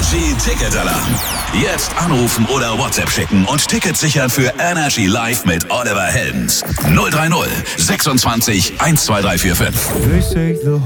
Energy Ticket Alarm. Jetzt anrufen oder WhatsApp schicken und Tickets sichern für Energy Live mit Oliver Heldens. 030 26 12345.